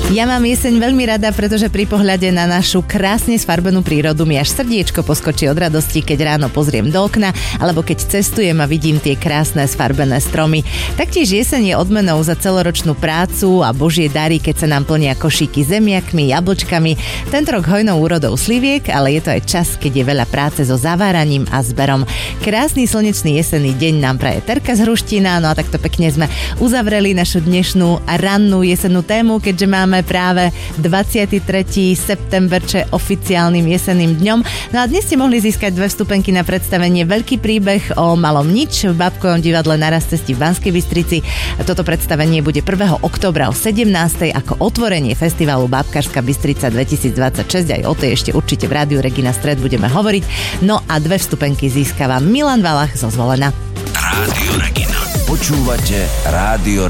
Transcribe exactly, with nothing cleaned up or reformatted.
Ja mám jeseň veľmi rada, pretože pri pohľade na našu krásne sfarbenú prírodu mi až srdiečko poskočí od radosti, keď ráno pozriem do okna, alebo keď cestujem a vidím tie krásne sfarbené stromy. Taktiež jeseň je odmenou za celoročnú prácu a božie dary, keď sa nám plnia košíky zemiakmi, jablčkami. Tento rok hojnou úrodou sliviek, ale je to aj čas, keď je veľa práce so zaváraním a zberom. Krásny slnečný jesenný deň nám praje Terka z Hruštína, no a takto pekne sme uzavreli našu dnešnú rannú jesennú tému, keďže máme práve dvadsiateho tretieho september, čo je oficiálnym jesenným dňom. No a dnes ste mohli získať dve vstupenky na predstavenie Veľký príbeh o malom nič v Babkovom divadle na Rastcesti v Banskej Bystrici. Toto predstavenie bude prvého októbra o sedemnástej ako otvorenie festivalu Babkarská Bystrica dvetisícdvadsaťšesť. Aj o tej ešte určite v rádiu Regina Stred budeme hovoriť. No a dve vstupenky získava Milan Valach zo Zvolena. Rádio Regina. Počúvate Rádio